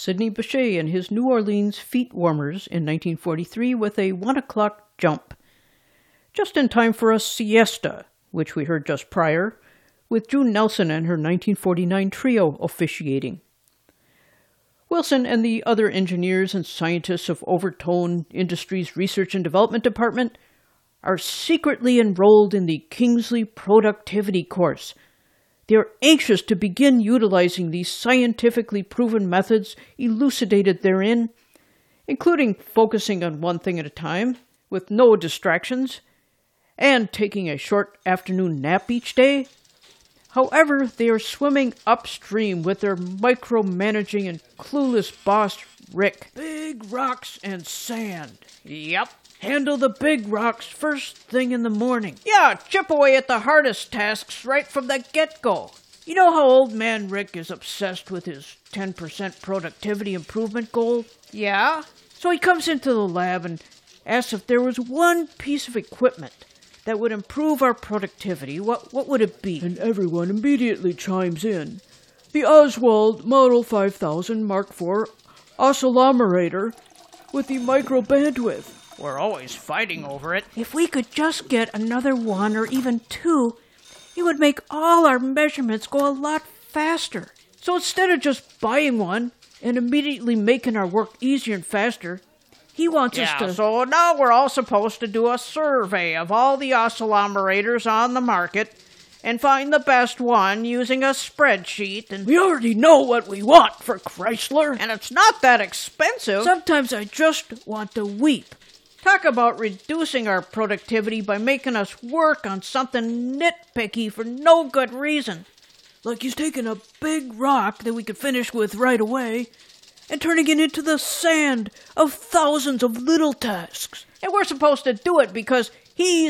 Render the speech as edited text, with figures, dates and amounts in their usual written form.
Sidney Bechet and his New Orleans feet warmers in 1943 with a 1 o'clock jump. Just in time for a siesta, which we heard just prior, with June Nelson and her 1949 trio officiating. Wilson and the other engineers and scientists of Overtone Industries Research and Development Department are secretly enrolled in the Kingsley Productivity Course. They are anxious to begin utilizing these scientifically proven methods elucidated therein, including focusing on one thing at a time, with no distractions, and taking a short afternoon nap each day. However, they are swimming upstream with their micromanaging and clueless boss, Rick. Big rocks and sand. Yep. Handle the big rocks first thing in the morning. Yeah, chip away at the hardest tasks right from the get-go. You know how old man Rick is obsessed with his 10% productivity improvement goal? Yeah. So he comes into the lab and asks if there was one piece of equipment that would improve our productivity. What would it be? And everyone immediately chimes in. The Oswald Model 5000 Mark IV oscillometer with the micro bandwidth. We're always fighting over it. If we could just get another one or even two, it would make all our measurements go a lot faster. So instead of just buying one and immediately making our work easier and faster, he wants us to... So now we're all supposed to do a survey of all the oscillometers on the market and find the best one using a spreadsheet. And we already know what we want for Chrysler. And it's not that expensive. Sometimes I just want to weep. Talk about reducing our productivity by making us work on something nitpicky for no good reason. Like he's taking a big rock that we could finish with right away and turning it into the sand of thousands of little tasks. And we're supposed to do it because he's